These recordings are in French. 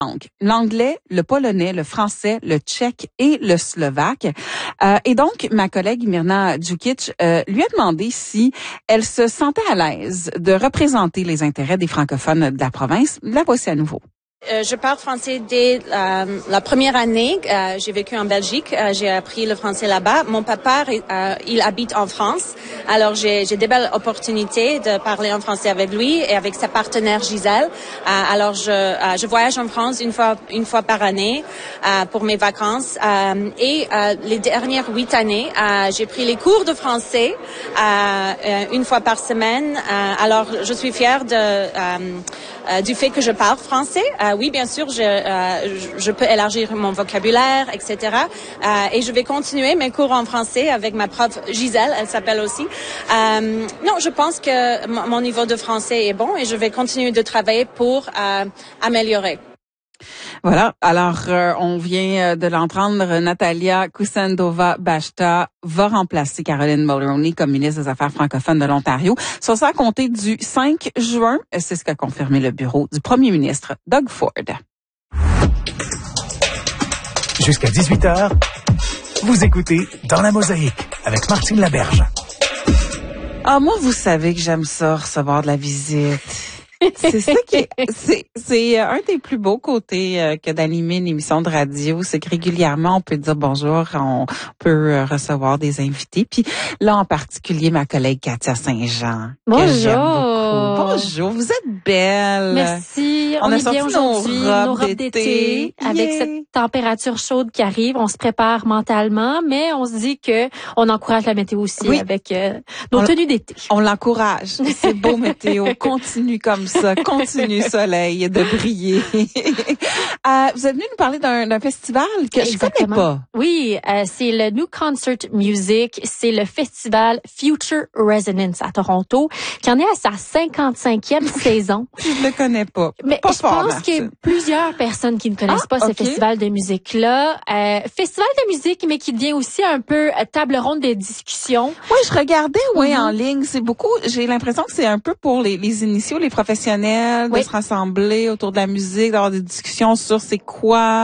langues. L'anglais, le polonais, le français, le tchèque et le slovaque. Et donc, ma collègue Mirna Djukic lui a demandé si elle se sentait à l'aise de représenter les intérêts des francophones de la province. La voici à nouveau. Je parle français dès la première année. J'ai vécu en Belgique. J'ai appris le français là-bas. Mon papa, il habite en France. Alors, j'ai des belles opportunités de parler en français avec lui et avec sa partenaire Gisèle. Alors, je voyage en France une fois par année pour mes vacances. Et les dernières 8 années, j'ai pris les cours de français une fois par semaine. Alors, je suis fière du fait que je parle français. Oui, bien sûr, je peux élargir mon vocabulaire, etc. Et je vais continuer mes cours en français avec ma prof Gisèle, elle s'appelle aussi. Non, je pense que mon niveau de français est bon et je vais continuer de travailler pour améliorer. Voilà. Alors, on vient de l'entendre. Natalia Kusendova-Bashta va remplacer Caroline Mulroney comme ministre des Affaires francophones de l'Ontario. Sur ça, à compter du 5 juin, c'est ce qu'a confirmé le bureau du premier ministre Doug Ford. Jusqu'à 18h, vous écoutez Dans la Mosaïque avec Martine Laberge. Ah, moi, vous savez que j'aime ça, recevoir de la visite. C'est ça qui c'est un des plus beaux côtés que d'animer une émission de radio, c'est que régulièrement on peut dire bonjour, on peut recevoir des invités. Puis là en particulier ma collègue Katia Saint-Jean. Bonjour. Bonjour, vous êtes belle. Merci. On est bien aujourd'hui, nos robes d'été avec cette température chaude qui arrive, on se prépare mentalement, mais on se dit que on encourage la météo aussi avec nos tenues d'été. On l'encourage. C'est beau météo, continue comme ça, continue soleil de briller. Vous êtes venu nous parler d'un festival que je connais pas. Oui, c'est le New Concert Music, c'est le festival Future Resonance à Toronto, qui en est à sa 55e saison. Je le connais pas. Mais pas je pense qu'il y a plusieurs personnes qui ne connaissent pas ce festival de musique-là. Festival de musique, mais qui devient aussi un peu table ronde de discussion. Oui, je regardais, en ligne. C'est beaucoup, j'ai l'impression que c'est un peu pour les initiaux, les professionnels, de se rassembler autour de la musique, d'avoir des discussions sur c'est quoi,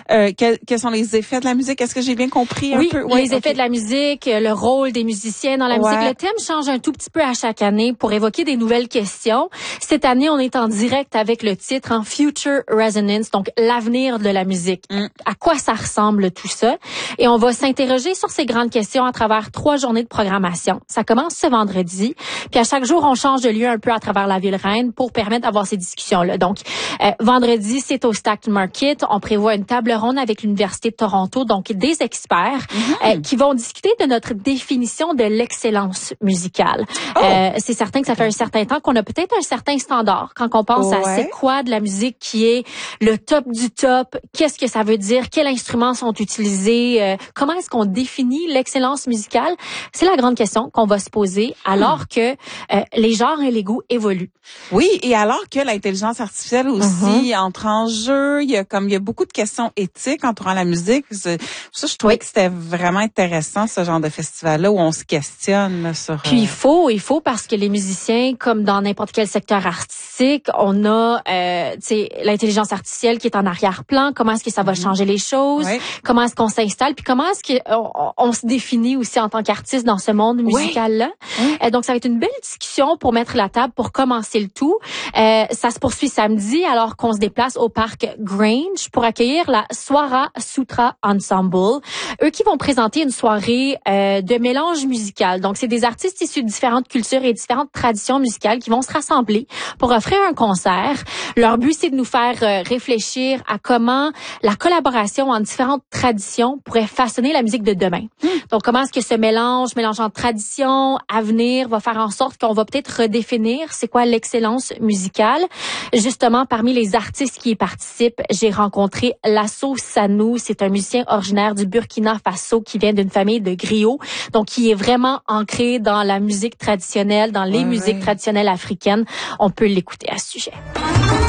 quels sont les effets de la musique. Est-ce que j'ai bien compris un peu? Oui, les effets de la musique, le rôle des musiciens dans la musique. Le thème change un tout petit peu à chaque année pour évoquer des nouvelles questions. Cette année, on est en direct avec le titre en Future Resonance, donc l'avenir de la musique. À quoi ça ressemble tout ça? Et on va s'interroger sur ces grandes questions à travers 3 journées de programmation. Ça commence ce vendredi, puis à chaque jour, on change de lieu un peu à travers la ville-reine pour permettre d'avoir ces discussions-là. Donc, vendredi, c'est au Stack Market. On prévoit une table ronde avec l'Université de Toronto, donc des experts qui vont discuter de notre définition de l'excellence musicale. C'est certain que ça fait un certain temps qu'on a peut-être un certain standard quand on pense à c'est quoi de la musique qui est le top du top, qu'est-ce que ça veut dire, quels instruments sont utilisés, comment est-ce qu'on définit l'excellence musicale. C'est la grande question qu'on va se poser alors que les genres et les goûts évoluent. Oui, et alors que l'intelligence artificielle aussi entre en jeu, il y a beaucoup de questions éthiques entourant la musique. Ça, je trouvais que c'était vraiment intéressant ce genre de festival-là où on se questionne sur. Puis il faut parce que les musiciens, comme dans n'importe quel secteur artistique, on a l'intelligence artificielle qui est en arrière-plan. Comment est-ce que ça va changer les choses? Comment est-ce qu'on s'installe? Puis comment est-ce qu'on se définit aussi en tant qu'artiste dans ce monde musical-là? Donc ça va être une belle discussion pour mettre la table, pour commencer le tout. Ça se poursuit samedi alors qu'on se déplace au parc Grange pour accueillir la Swara Sutra Ensemble. Eux qui vont présenter une soirée de mélange musical. Donc c'est des artistes issus de différentes cultures et différentes traditions musicales qui vont se rassembler pour offrir un concert. Leur but, c'est de nous faire réfléchir à comment la collaboration en différentes traditions pourrait façonner la musique de demain. Donc, comment est-ce que ce mélangeant tradition, avenir, va faire en sorte qu'on va peut-être redéfinir c'est quoi l'excellence musicale. Justement, parmi les artistes qui y participent, j'ai rencontré Lasso Sanou. C'est un musicien originaire du Burkina Faso qui vient d'une famille de griots, donc qui est vraiment ancré dans la musique traditionnelle, dans les musiques traditionnelles africaines. On peut l'écouter à ce sujet.